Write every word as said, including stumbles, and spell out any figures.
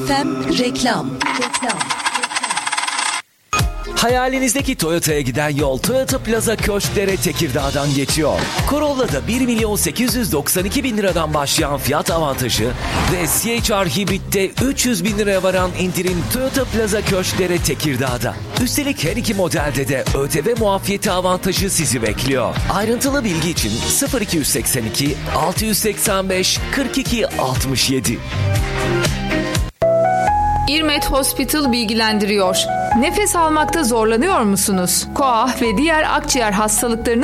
Fem reklam. Reklam. Hayalinizdeki Toyota'ya giden yol Toyota Plaza Köşklere Tekirdağ'dan geçiyor. Corolla'da bir milyon sekiz yüz doksan iki bin liradan başlayan fiyat avantajı ve C H R Hibrit'te üç yüz bin liraya varan indirim Toyota Plaza Köşklere Tekirdağ'da. Üstelik her iki modelde de ÖTV muafiyeti avantajı sizi bekliyor. Ayrıntılı bilgi için sıfır iki seksen iki altı seksen beş kırk iki altmış yedi. İrmet Hospital bilgilendiriyor. Nefes almakta zorlanıyor musunuz? Koah ve diğer akciğer hastalıklarını